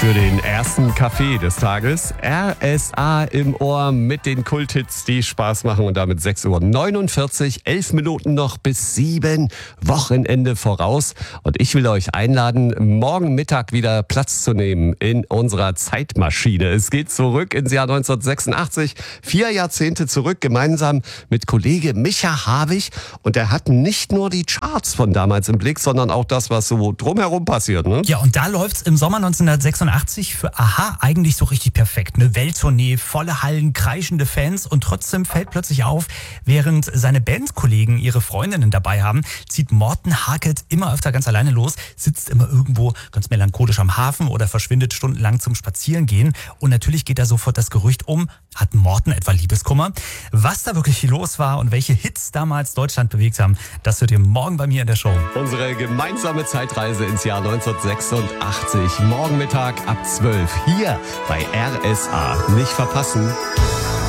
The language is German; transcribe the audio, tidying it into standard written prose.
Für den ersten Kaffee des Tages. RSA im Ohr mit den Kulthits, die Spaß machen. Und damit 6:49 Uhr, 11 Minuten noch bis 7. Wochenende voraus. Und ich will euch einladen, morgen Mittag wieder Platz zu nehmen in unserer Zeitmaschine. Es geht zurück ins Jahr 1986, 4 Jahrzehnte zurück, gemeinsam mit Kollege Micha Havig. Und er hat nicht nur die Charts von damals im Blick, sondern auch das, was so drumherum passiert. Ne? Ja, und da läuft's im Sommer 1986 für Aha eigentlich so richtig perfekt. Eine Welttournee, volle Hallen, kreischende Fans und trotzdem fällt plötzlich auf, während seine Bandkollegen ihre Freundinnen dabei haben, zieht Morten Harket immer öfter ganz alleine los, sitzt immer irgendwo ganz melancholisch am Hafen oder verschwindet stundenlang zum Spazierengehen. Und natürlich geht da sofort das Gerücht um, hat Morten etwa Liebeskummer? Was da wirklich los war und welche Hits damals Deutschland bewegt haben, das hört ihr morgen bei mir in der Show. Unsere gemeinsame Zeitreise ins Jahr 1986. Morgen Mittag ab 12 hier bei RSA. Nicht verpassen.